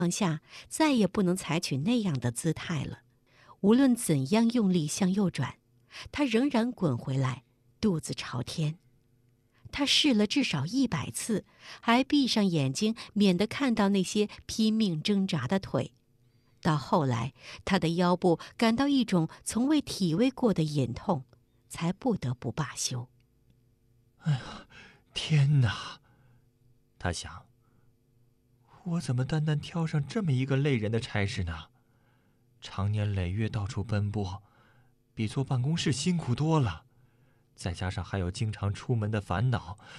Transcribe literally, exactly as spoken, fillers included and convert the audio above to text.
下再也不能采取那样的姿态了。无论怎样用力向右转，他仍然滚回来，肚子朝天。他试了至少一百次，还闭上眼睛，免得看到那些拼命挣扎的腿。到后来，他的腰部感到一种从未体味过的隐痛，才不得不罢休。 哎呀，天哪！他想，我怎么单单挑上这么一个累人的差事呢？常年累月到处奔波，比坐办公室辛苦多了。再加上还有经常出门的烦恼，